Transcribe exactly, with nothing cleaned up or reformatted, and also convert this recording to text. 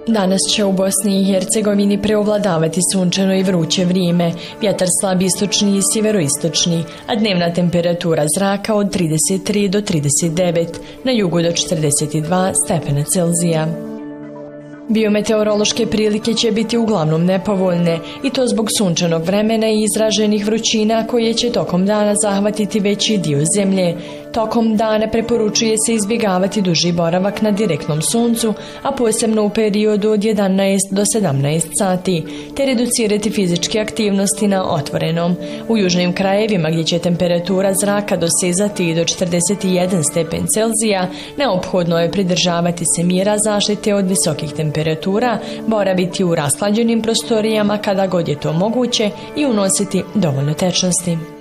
Danas će u Bosni i Hercegovini preovladavati sunčano i vruće vrijeme, vjetar slab istočni i sjeveroistočni, a dnevna temperatura zraka od trideset tri do trideset devet, na jugu do četrdeset dva stepena Celzija. Biometeorološke prilike će biti uglavnom nepovoljne, i to zbog sunčanog vremena i izraženih vrućina koje će tokom dana zahvatiti veći dio zemlje. Tokom dana preporučuje se izbjegavati duži boravak na direktnom suncu, a posebno u periodu od jedanaest do sedamnaest sati, te reducirati fizičke aktivnosti na otvorenom. U južnim krajevima, gdje će temperatura zraka dosezati i do četrdeset jedan stepen Celzija, neophodno je pridržavati se mjera zaštite od visokih temperatura, boraviti u rashlađenim prostorijama kada god je to moguće i unositi dovoljno tečnosti.